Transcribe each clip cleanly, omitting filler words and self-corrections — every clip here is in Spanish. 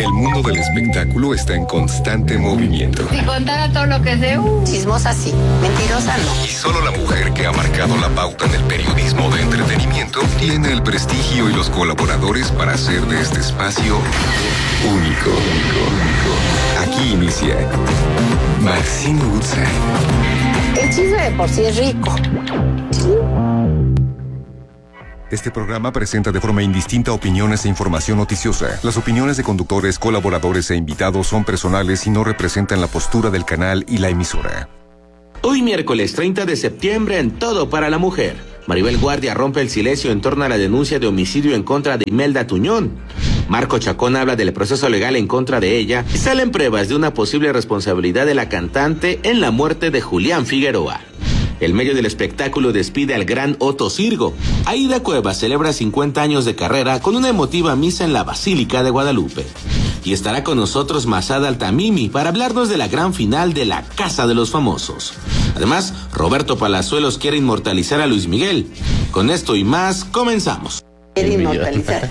El mundo del espectáculo está en constante movimiento. Si contara todo lo que sé, chismosa sí, mentirosa no. Y solo la mujer que ha marcado la pauta en el periodismo de entretenimiento tiene el prestigio y los colaboradores para hacer de este espacio único. Aquí inicia Maxine Woodside. El chisme de por sí es rico. Este programa presenta de forma indistinta opiniones e información noticiosa. Las opiniones de conductores, colaboradores e invitados son personales y no representan la postura del canal y la emisora. Hoy miércoles 30 de septiembre en Todo para la Mujer. Maribel Guardia rompe el silencio en torno a la denuncia de homicidio en contra de Imelda Tuñón. Marco Chacón habla del proceso legal en contra de ella y salen pruebas de una posible responsabilidad de la cantante en la muerte de Julián Figueroa. El medio del espectáculo despide al gran Otto Sirgo. Aida Cuevas celebra 50 años de carrera con una emotiva misa en la Basílica de Guadalupe. Y estará con nosotros Masada Altamimi para hablarnos de la gran final de La Casa de los Famosos. Además, Roberto Palazuelos quiere inmortalizar a Luis Miguel. Con esto y más, comenzamos. Quiere inmortalizar.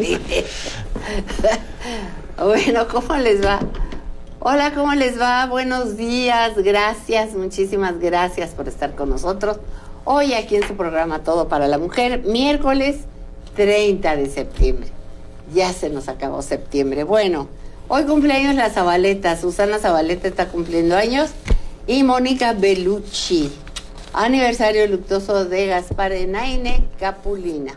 Bueno, ¿cómo les va? Hola, ¿cómo les va? Buenos días, gracias, muchísimas gracias por estar con nosotros. Hoy aquí en su programa Todo para la Mujer, miércoles 30 de septiembre. Ya se nos acabó septiembre. Bueno, hoy cumpleaños la Zabaleta, Susana Zabaleta está cumpliendo años y Mónica Bellucci. Aniversario luctuoso de Gaspar Enaine Capulina.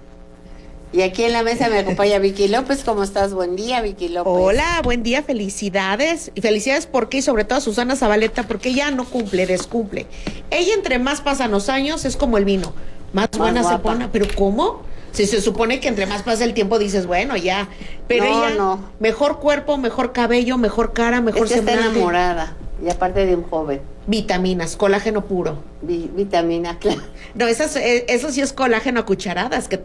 Y aquí en la mesa me acompaña Vicky López. ¿Cómo estás? Buen día, Vicky López. Hola, buen día, felicidades. Y felicidades porque, y sobre todo a Susana Zabaleta, porque ella no cumple, descumple. Ella entre más pasan los años es como el vino. Más buena se pone. ¿Pero cómo? Si se supone que entre más pasa el tiempo dices, bueno, ya. Pero no, ella, no. Mejor cuerpo, mejor cabello, mejor cara, mejor semblante. Está enamorada. Y aparte de un joven. Vitaminas, colágeno puro. Vitamina, claro. No, eso sí es colágeno a cucharadas, que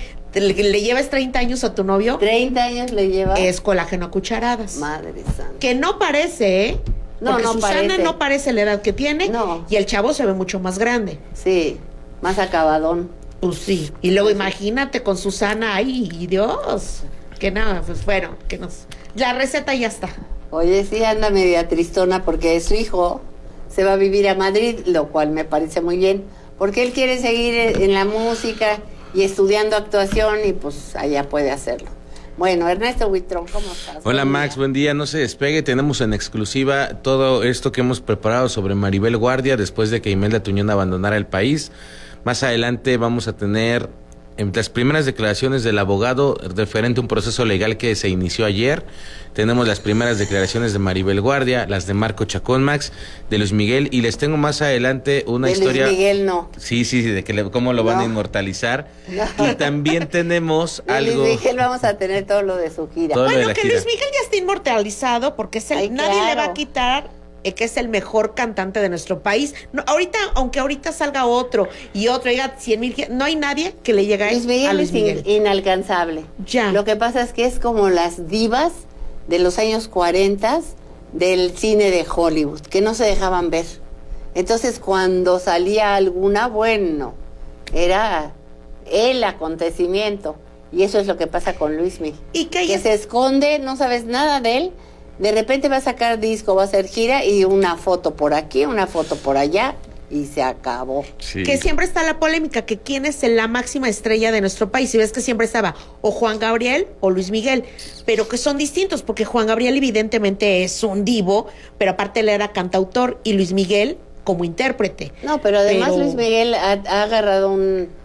le lleves 30 años a tu novio. 30 años le lleva. Es colágeno a cucharadas. Madre santa. Que no parece, ¿eh? No, porque no Susana parece. no parece la edad que tiene. No. Y el chavo se ve mucho más grande. Sí, más acabadón. Pues sí. Y luego imagínate con Susana, ay, Dios. Que nada, pues bueno, que nos... La receta ya está. Oye, sí anda media tristona porque su hijo se va a vivir a Madrid, lo cual me parece muy bien, porque él quiere seguir en la música y estudiando actuación y pues allá puede hacerlo. Bueno, Ernesto Huitrón, ¿cómo estás? Hola Max, buen día, no se despegue, tenemos en exclusiva todo esto que hemos preparado sobre Maribel Guardia después de que Imelda Tuñón abandonara el país. Más adelante vamos a tener las primeras declaraciones del abogado referente a un proceso legal que se inició ayer. Tenemos las primeras declaraciones de Maribel Guardia, las de Marco Chacón, Max, de Luis Miguel, y les tengo más adelante una historia... De Luis Miguel no. Sí, de que cómo lo van a inmortalizar. No. Y también tenemos de algo... Luis Miguel vamos a tener todo lo de su gira. Bueno, que gira. Luis Miguel ya está inmortalizado porque nadie claro. le va a quitar... que es el mejor cantante de nuestro país. No, aunque ahorita salga otro y otro, diga 100,000, no hay nadie que le llegue a Luis Miguel. Es inalcanzable. Ya. Lo que pasa es que es como las divas de los años 40 del cine de Hollywood, que no se dejaban ver. Entonces, cuando salía alguna, bueno, era el acontecimiento. Y eso es lo que pasa con Luis Miguel. Y que se esconde, no sabes nada de él. De repente va a sacar disco, va a hacer gira y una foto por aquí, una foto por allá y se acabó. Sí. Que siempre está la polémica, que quién es la máxima estrella de nuestro país. Y ves que siempre estaba o Juan Gabriel o Luis Miguel, pero que son distintos, porque Juan Gabriel evidentemente es un divo, pero aparte él era cantautor y Luis Miguel como intérprete. No, pero además Luis Miguel ha agarrado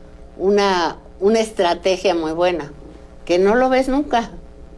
una estrategia muy buena, que no lo ves nunca.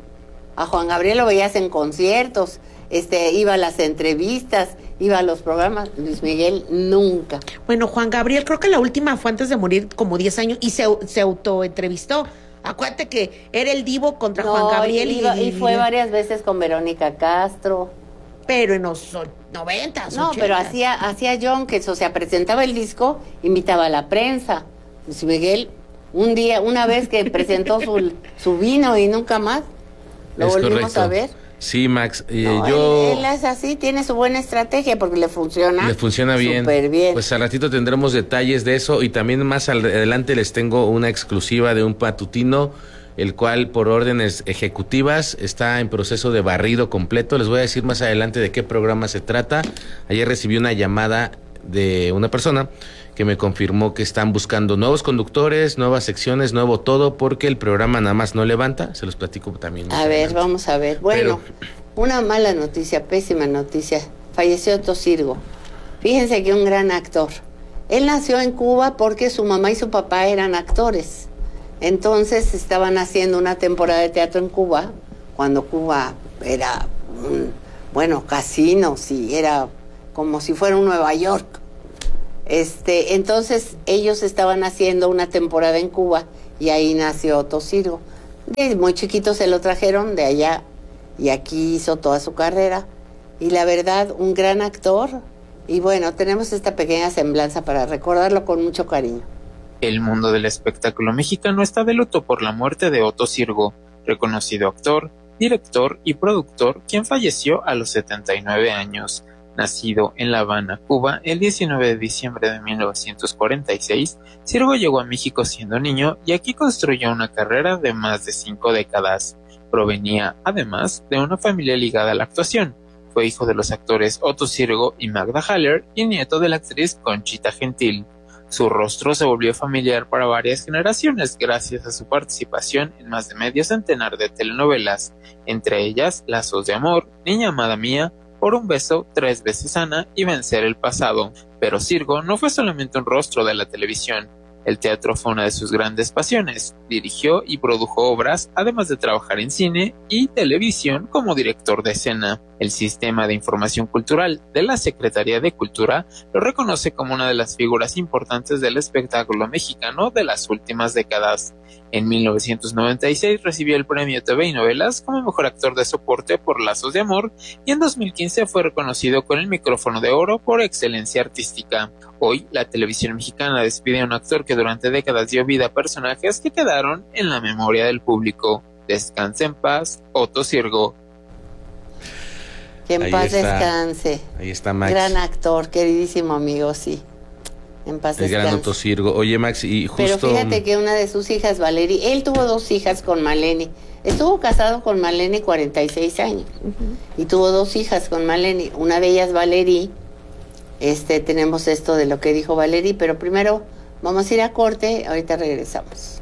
A Juan Gabriel lo veías en conciertos, iba a las entrevistas, iba a los programas. Luis Miguel nunca. Bueno, Juan Gabriel creo que la última fue antes de morir, como 10 años, y se autoentrevistó. Acuérdate que era el divo contra Juan Gabriel. Y fue varias veces con Verónica Castro. Pero en los 90s, No, 80s. pero hacía John, que eso, o sea, presentaba el disco, invitaba a la prensa. Luis Miguel, una vez que presentó su vino y nunca más. Lo volvimos a ver. Sí, Max. Él es así, tiene su buena estrategia porque le funciona. Le funciona bien. Súper bien. Pues al ratito tendremos detalles de eso y también más adelante les tengo una exclusiva de un matutino el cual por órdenes ejecutivas está en proceso de barrido completo. Les voy a decir más adelante de qué programa se trata. Ayer recibí una llamada de una persona que me confirmó que están buscando nuevos conductores, nuevas secciones, nuevo todo, porque el programa nada más no levanta. Se los platico también. A ver, vamos a ver. Bueno, una mala noticia, pésima noticia. Falleció Otto Sirgo. Fíjense que un gran actor. Él nació en Cuba porque su mamá y su papá eran actores. Entonces estaban haciendo una temporada de teatro en Cuba, cuando Cuba era, casinos, y era como si fuera un Nueva York. Entonces ellos estaban haciendo una temporada en Cuba y ahí nació Otto Sirgo. Desde muy chiquito se lo trajeron de allá y aquí hizo toda su carrera. Y la verdad, un gran actor. Y bueno, tenemos esta pequeña semblanza para recordarlo con mucho cariño. El mundo del espectáculo mexicano está de luto por la muerte de Otto Sirgo, reconocido actor, director y productor, quien falleció a los 79 años. Nacido en La Habana, Cuba, el 19 de diciembre de 1946, Sirgo llegó a México siendo niño y aquí construyó una carrera de más de 5 décadas. Provenía, además, de una familia ligada a la actuación. Fue hijo de los actores Otto Sirgo y Magda Haller y nieto de la actriz Conchita Gentil. Su rostro se volvió familiar para varias generaciones gracias a su participación en más de medio centenar de telenovelas, entre ellas Lazos de Amor, Niña Amada Mía, Por un Beso, 3 veces Ana y Vencer el Pasado. Pero Sirgo no fue solamente un rostro de la televisión. El teatro fue una de sus grandes pasiones. Dirigió y produjo obras, además de trabajar en cine y televisión como director de escena. El Sistema de Información Cultural de la Secretaría de Cultura lo reconoce como una de las figuras importantes del espectáculo mexicano de las últimas décadas. En 1996 recibió el premio TV y Novelas como mejor actor de soporte por Lazos de Amor y en 2015 fue reconocido con el Micrófono de Oro por excelencia artística. Hoy, la televisión mexicana despide a un actor que durante décadas dio vida a personajes que quedaron en la memoria del público. Descanse en paz, Otto Sirgo. Que en paz descanse. Ahí está Max. Gran actor, queridísimo amigo, sí. En paz descanse. El gran Otto Sirgo. Oye, Max, y justo... Pero fíjate que una de sus hijas, Valerie, él tuvo 2 hijas con Maleni. Estuvo casado con Maleni 46 años. Y tuvo 2 hijas con Maleni. Una de ellas, Valerie. Tenemos esto de lo que dijo Valerie, pero primero vamos a ir a corte, ahorita regresamos.